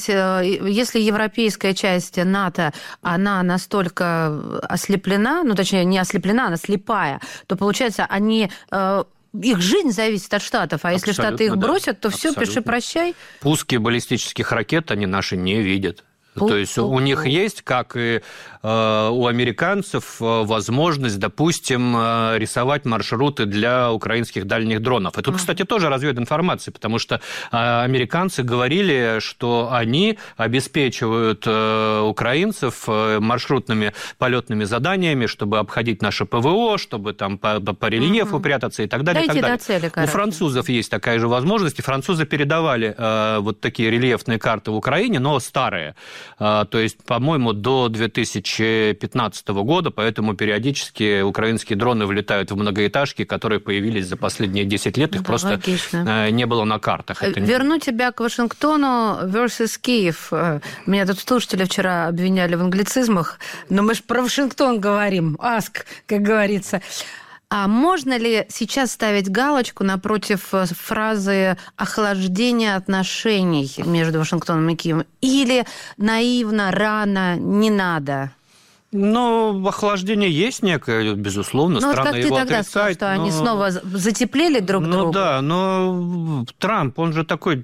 европейская часть НАТО, она настолько ослеплена, ну, точнее, не ослеплена, она слепая, то, получается, их жизнь зависит от Штатов, а если Штаты их бросят, то все, пиши прощай. Пуски баллистических ракет они наши не видят. То есть у них есть, как и у американцев, возможность, допустим, рисовать маршруты для украинских дальних дронов. И тут, кстати, тоже развединформация, потому что американцы говорили, что они обеспечивают украинцев маршрутными полетными заданиями, чтобы обходить наше ПВО, чтобы там по рельефу прятаться и так далее. Дойти до цели, у французов есть такая же возможность, и французы передавали вот такие рельефные карты в Украине, но старые. То есть, по-моему, до 2015 года, поэтому периодически украинские дроны влетают в многоэтажки, которые появились за последние 10 лет, их просто не было на картах. Верну тебя к Вашингтону versus Киев. Меня тут слушатели вчера обвиняли в англицизмах, но мы же про Вашингтон говорим, ask, как говорится. А можно ли сейчас ставить галочку напротив фразы «охлаждение отношений» между Вашингтоном и Киевом? Или наивно, рано, не надо? Ну, охлаждение есть некое, безусловно, странно его отрицать. Ну, как ты тогда сказал, что они снова затеплели друг друга? Ну да, но Трамп, он же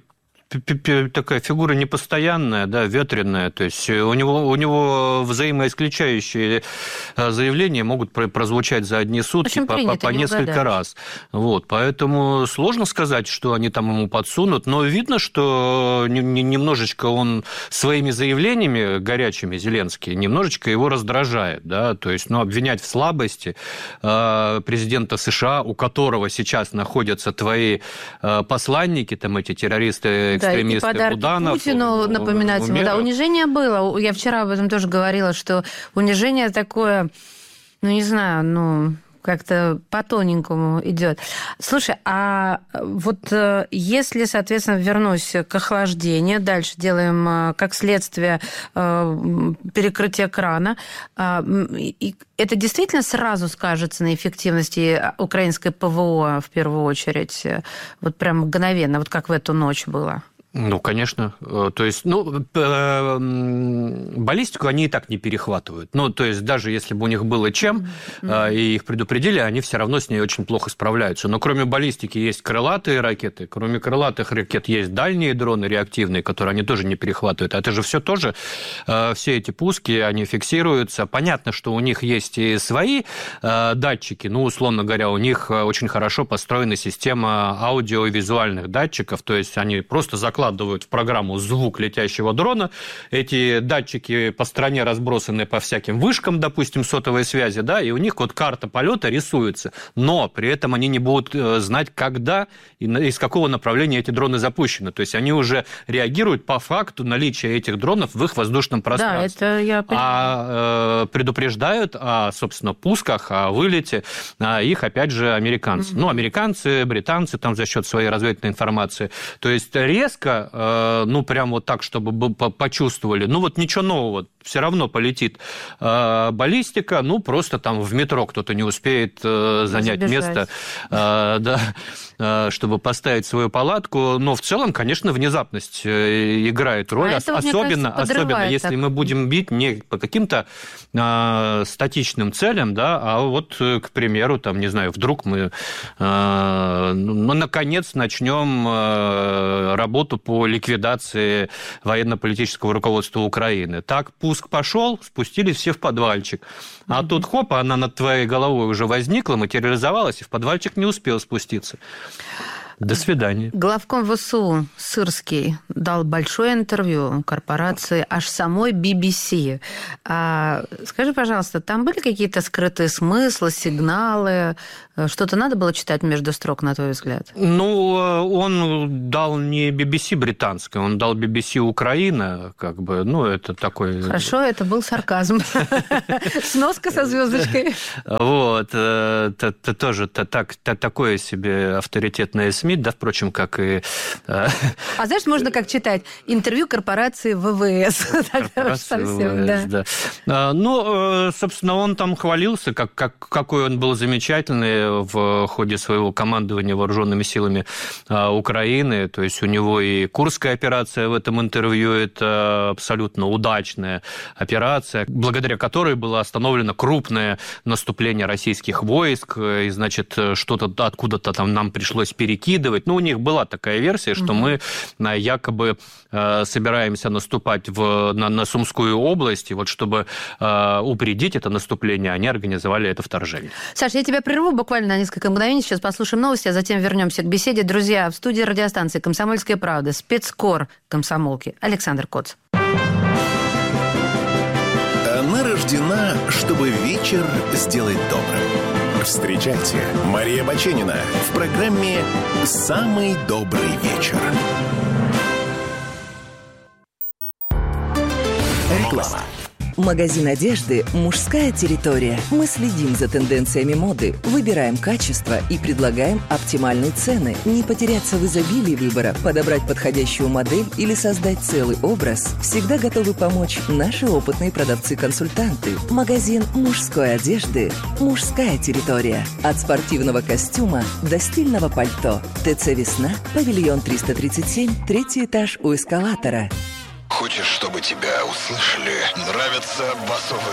такая фигура непостоянная, да, ветреная, то есть у него взаимоисключающие заявления могут прозвучать за одни сутки по несколько раз. Вот, поэтому сложно сказать, что они там ему подсунут, но видно, что немножечко он своими заявлениями горячими, Зеленский, немножечко его раздражает, да, то есть, обвинять в слабости президента США, у которого сейчас находятся твои посланники, там эти террористы, экстремисты, да, и подарки Буданов, Путину напоминать ему. Да, унижение было. Я вчера об этом тоже говорила, что унижение такое, не знаю, как-то по-тоненькому идет. Слушай, а вот если, соответственно, вернусь к охлаждению, дальше делаем как следствие перекрытие крана, это действительно сразу скажется на эффективности украинской ПВО в первую очередь? Вот прям мгновенно, вот как в эту ночь было? Ну, конечно. То есть, баллистику они и так не перехватывают. То есть, даже если бы у них было чем, и их предупредили, они все равно с ней очень плохо справляются. Но кроме баллистики есть крылатые ракеты, кроме крылатых ракет есть дальние дроны реактивные, которые они тоже не перехватывают. Это же все тоже, все эти пуски, они фиксируются. Понятно, что у них есть и свои датчики, условно говоря, у них очень хорошо построена система аудиовизуальных датчиков, то есть, они просто закладывают закладывают в программу звук летящего дрона. Эти датчики по стране разбросаны по всяким вышкам, допустим, сотовой связи, да, и у них вот карта полета рисуется. Но при этом они не будут знать, когда и из какого направления эти дроны запущены. То есть они уже реагируют по факту наличия этих дронов в их воздушном пространстве. Да, это я понимаю. Предупреждают о, собственно, пусках, о вылете их, опять же, американцы. Ну, американцы, британцы там за счет своей разведывательной информации. То есть резко, ну, прям вот так, чтобы почувствовали, ну, вот ничего нового, все равно полетит баллистика, ну, просто там в метро кто-то не успеет занять место, да, чтобы поставить свою палатку. Но в целом, конечно, внезапность играет роль, особенно если мы будем бить не по каким-то статичным целям, да, а вот, к примеру, там, не знаю, вдруг мы, наконец, начнем работу по ликвидации военно-политического руководства Украины. Так, пуск пошел, спустились все в подвальчик. А тут, хоп, она над твоей головой уже возникла, материализовалась, и в подвальчик не успел спуститься. До свидания. Главком ВСУ Сырский дал большое интервью корпорации аж самой BBC. Скажи, пожалуйста, там были какие-то скрытые смыслы, сигналы? Что-то надо было читать между строк, на твой взгляд? Ну, он дал не BBC британское, он дал BBC Украина, как бы, ну, это такой... Хорошо, это был сарказм. Сноска со звездочкой. Вот, это тоже такое себе авторитетное СМИ, да, впрочем, как и... А знаешь, можно как читать? Интервью корпорации ВВС. Ну, собственно, он там хвалился, какой он был замечательный в ходе своего командования вооруженными силами Украины. То есть у него и Курская операция в этом интервью, это абсолютно удачная операция, благодаря которой было остановлено крупное наступление российских войск, и, значит, что-то откуда-то там нам пришлось перекидывать. Ну, у них была такая версия, что мы якобы собираемся наступать на Сумскую область, и вот чтобы упредить это наступление, они организовали это вторжение. Саша, я тебя прерву буквально на несколько мгновений. Сейчас послушаем новости, а затем вернемся к беседе. Друзья, в студии радиостанции «Комсомольская правда» спецкор комсомолки Александр Коц. Она рождена, чтобы вечер сделать добрым. Встречайте, Мария Баченина в программе «Самый добрый вечер». Реклама. Магазин одежды «Мужская территория». Мы следим за тенденциями моды, выбираем качество и предлагаем оптимальные цены. Не потеряться в изобилии выбора, подобрать подходящую модель или создать целый образ. Всегда готовы помочь наши опытные продавцы-консультанты. Магазин мужской одежды «Мужская территория». От спортивного костюма до стильного пальто. ТЦ «Весна», павильон 337, 3-й этаж у эскалатора. Хочешь, чтобы тебя услышали? Нравятся басовые